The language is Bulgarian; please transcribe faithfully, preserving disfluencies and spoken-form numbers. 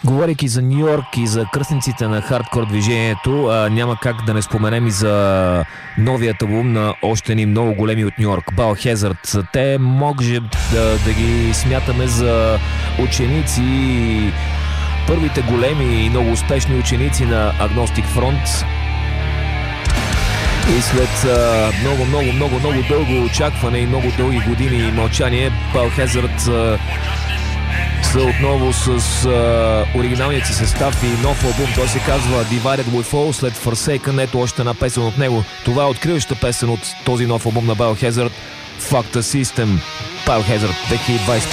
Говорейки за Ню Йорк и за кръстниците на хардкор движението, а, няма как да не споменем и за новият албум на още ни много големи от Ню Йорк, Biohazard. Те може да, да ги смятаме за ученици, първите големи и много успешни ученици на Agnostic Front. И след а, много, много, много, много дълго очакване и много дълги години мълчание, Biohazard а, са отново с а, оригиналният си състав и нов албум. Той се казва Divided We Fall. След Forsaken, ето още една песен от него. Това е откриваща песен от този нов албум на Biohazard, Factor System. Biohazard две хиляди и двадесет